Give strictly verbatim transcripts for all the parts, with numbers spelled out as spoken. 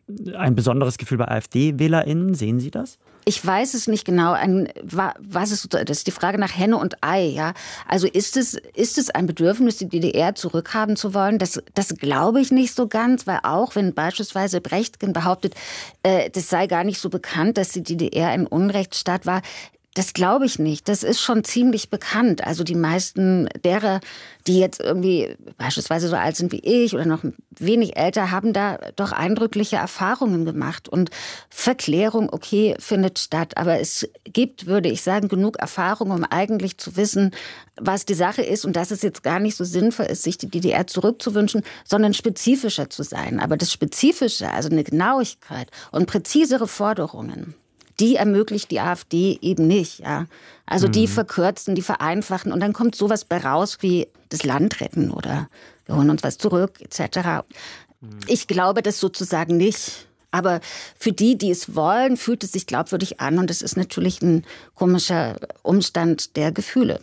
ein besonderes Gefühl bei AfD-WählerInnen? Sehen Sie das? Ich weiß es nicht genau. Ein, was ist, das ist die Frage nach Henne und Ei. Ja? Also ist es, ist es ein Bedürfnis, die D D R zurückhaben zu wollen? Das, das glaube ich nicht so ganz, weil auch wenn beispielsweise Brechtgen behauptet, äh, das sei gar nicht so bekannt, dass die D D R ein Unrechtsstaat war, das glaube ich nicht. Das ist schon ziemlich bekannt. Also die meisten derer, die jetzt irgendwie beispielsweise so alt sind wie ich oder noch wenig älter, haben da doch eindrückliche Erfahrungen gemacht. Und Verklärung, okay, findet statt. Aber es gibt, würde ich sagen, genug Erfahrung, um eigentlich zu wissen, was die Sache ist und dass es jetzt gar nicht so sinnvoll ist, sich die D D R zurückzuwünschen, sondern spezifischer zu sein. Aber das Spezifische, also eine Genauigkeit und präzisere Forderungen, die ermöglicht die AfD eben nicht. Ja. Also die verkürzen, die vereinfachen und dann kommt sowas bei raus wie das Land retten oder wir holen uns was zurück et cetera. Ich glaube das sozusagen nicht. Aber für die, die es wollen, fühlt es sich glaubwürdig an und es ist natürlich ein komischer Umstand der Gefühle.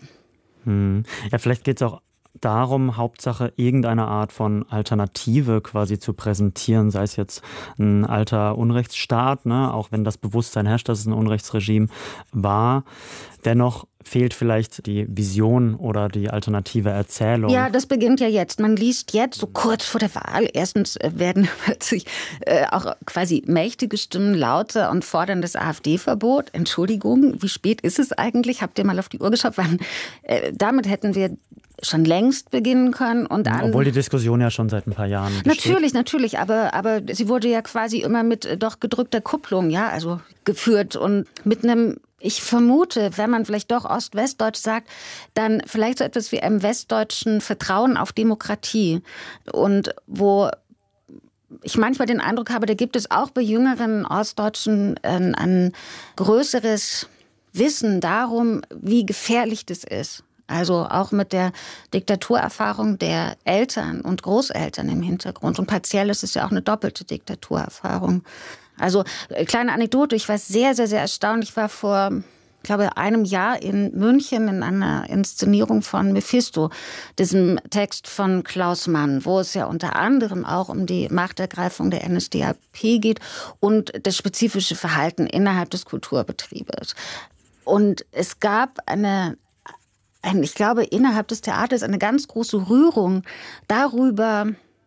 Hm. Ja, vielleicht geht es auch darum, Hauptsache irgendeine Art von Alternative quasi zu präsentieren, sei es jetzt ein alter Unrechtsstaat, ne, auch wenn das Bewusstsein herrscht, dass es ein Unrechtsregime war. Dennoch fehlt vielleicht die Vision oder die alternative Erzählung. Ja, das beginnt ja jetzt. Man liest jetzt so kurz vor der Wahl. Erstens werden plötzlich äh, auch quasi mächtige Stimmen lauter und fordern das AfD-Verbot. Entschuldigung, wie spät ist es eigentlich? Habt ihr mal auf die Uhr geschaut? Wann, äh, damit hätten wir schon längst beginnen können. Und an Obwohl die Diskussion ja schon seit ein paar Jahren besteht. Natürlich, natürlich, aber, aber sie wurde ja quasi immer mit äh, doch gedrückter Kupplung, ja, also geführt und mit einem, ich vermute, wenn man vielleicht doch Ost-Westdeutsch sagt, dann vielleicht so etwas wie einem westdeutschen Vertrauen auf Demokratie und wo ich manchmal den Eindruck habe, da gibt es auch bei jüngeren Ostdeutschen ein, ein größeres Wissen darum, wie gefährlich das ist. Also auch mit der Diktaturerfahrung der Eltern und Großeltern im Hintergrund. Und partiell ist es ja auch eine doppelte Diktaturerfahrung. Also kleine Anekdote, ich war sehr, sehr, sehr erstaunt. Ich war vor, ich glaube, einem Jahr in München in einer Inszenierung von Mephisto, diesem Text von Klaus Mann, wo es ja unter anderem auch um die Machtergreifung der N S D A P geht und das spezifische Verhalten innerhalb des Kulturbetriebes. Und es gab eine Ein, ich glaube, innerhalb des Theaters eine ganz große Rührung darüber,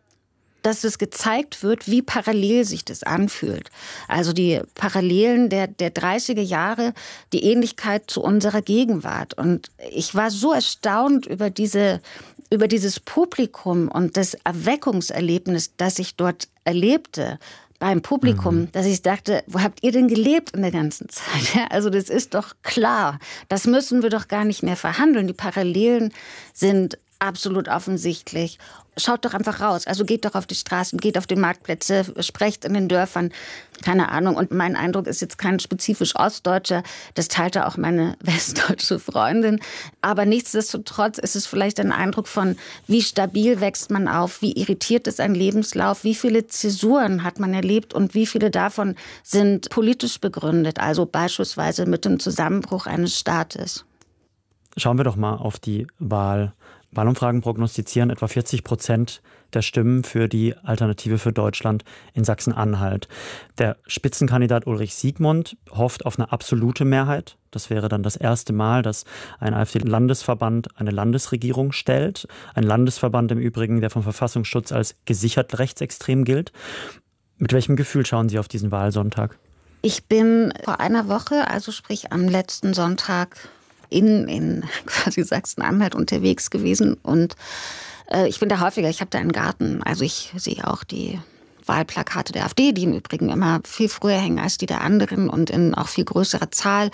dass es gezeigt wird, wie parallel sich das anfühlt. Also die Parallelen der, der dreißiger Jahre, die Ähnlichkeit zu unserer Gegenwart. Und ich war so erstaunt über diese, über dieses Publikum und das Erweckungserlebnis, das ich dort erlebte. Beim Publikum, mhm. dass ich dachte, wo habt ihr denn gelebt in der ganzen Zeit? Ja, also das ist doch klar. Das müssen wir doch gar nicht mehr verhandeln. Die Parallelen sind absolut offensichtlich. Schaut doch einfach raus. Also geht doch auf die Straßen, geht auf die Marktplätze, sprecht in den Dörfern. Keine Ahnung. Und mein Eindruck ist jetzt kein spezifisch Ostdeutscher. Das teilte auch meine westdeutsche Freundin. Aber nichtsdestotrotz ist es vielleicht ein Eindruck von, wie stabil wächst man auf, wie irritiert ist ein Lebenslauf, wie viele Zäsuren hat man erlebt und wie viele davon sind politisch begründet. Also beispielsweise mit dem Zusammenbruch eines Staates. Schauen wir doch mal auf die Wahl. Wahlumfragen prognostizieren etwa vierzig Prozent der Stimmen für die Alternative für Deutschland in Sachsen-Anhalt. Der Spitzenkandidat Ulrich Siegmund hofft auf eine absolute Mehrheit. Das wäre dann das erste Mal, dass ein AfD-Landesverband eine Landesregierung stellt. Ein Landesverband im Übrigen, der vom Verfassungsschutz als gesichert rechtsextrem gilt. Mit welchem Gefühl schauen Sie auf diesen Wahlsonntag? Ich bin vor einer Woche, also sprich am letzten Sonntag, in, in quasi Sachsen-Anhalt unterwegs gewesen und äh, ich bin da häufiger, ich habe da einen Garten, also ich sehe auch die Wahlplakate der AfD, die im Übrigen immer viel früher hängen als die der anderen und in auch viel größerer Zahl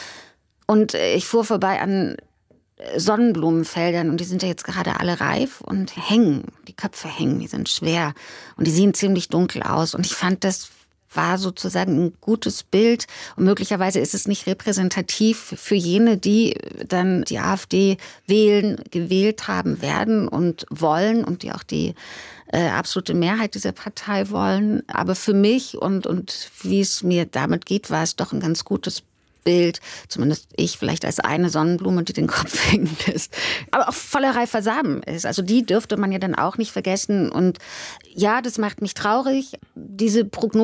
und äh, ich fuhr vorbei an Sonnenblumenfeldern und die sind ja jetzt gerade alle reif und hängen, die Köpfe hängen, die sind schwer und die sehen ziemlich dunkel aus und ich fand das war sozusagen ein gutes Bild und möglicherweise ist es nicht repräsentativ für jene, die dann die AfD wählen, gewählt haben werden und wollen und die auch die äh, absolute Mehrheit dieser Partei wollen. Aber für mich und, und wie es mir damit geht, war es doch ein ganz gutes Bild, zumindest ich vielleicht als eine Sonnenblume, die den Kopf hängen lässt, aber auch voller reifer Samen ist. Also die dürfte man ja dann auch nicht vergessen und ja, das macht mich traurig, diese Prognose